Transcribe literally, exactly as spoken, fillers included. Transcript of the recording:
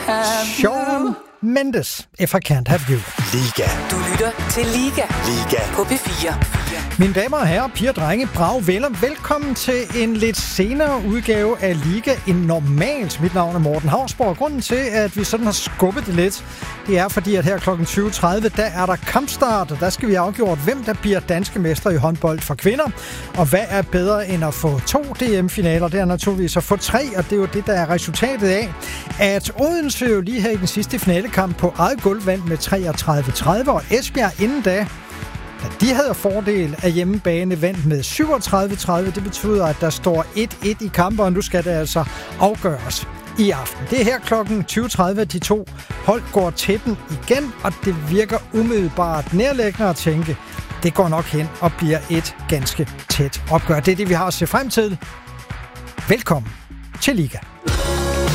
have Shawn you. Mendes, If I Can't Have You. Liga. Du lytter til Liga. Liga. På P fire. Mine damer og herrer, piger, drenge, brav venner, velkommen til en lidt senere udgave af Liga end normalt. Mit navn er Morten Hausborg. Grunden til, at vi sådan har skubbet det lidt, det er fordi, at her klokken tyve tredive, der er der kampstart, og der skal vi afgjort, hvem der bliver danske mestre i håndbold for kvinder. Og hvad er bedre end at få to D M-finaler? Det er naturligvis at få tre, og det er jo det, der er resultatet af, at Odense jo lige her i den sidste finalekamp på eget gulv vandt med treogtredive tredive, og Esbjerg inden da, da de havde fordel af hjemmebane, vandt med syvogtredive tredive. Det betyder, at der står et et i kampen, og nu skal det altså afgøres i aften. Det er her klokken tyve tredive, at de to hold går til den igen, og det virker umiddelbart nærliggende at tænke, det går nok hen og bliver et ganske tæt opgør. Det er det, vi har at se frem til. Velkommen til Liga.